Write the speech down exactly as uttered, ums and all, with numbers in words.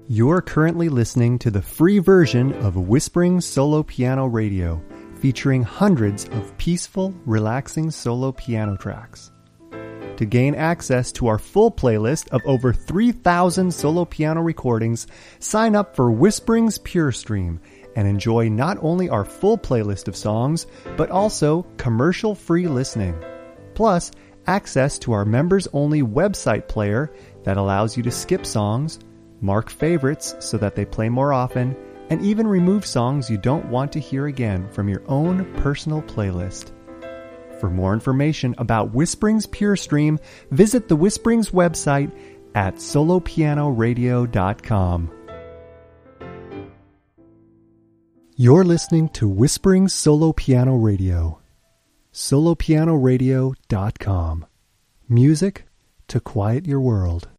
You're currently listening to the free version of Whispering Solo Piano Radio, featuring hundreds of peaceful, relaxing solo piano tracks. To gain access to our full playlist of over three thousand solo piano recordings, sign up for Whispering's Pure Stream and enjoy not only our full playlist of songs, but also commercial-free listening. Plus, access to our members-only website player that allows you to skip songs, mark favorites so that they play more often, and even remove songs you don't want to hear again from your own personal playlist. For more information about Whispering's Pure Stream, visit the Whisperings website at solo piano radio dot com. You're listening to Whispering Solo Piano Radio. solo piano radio dot com. Music to quiet your world.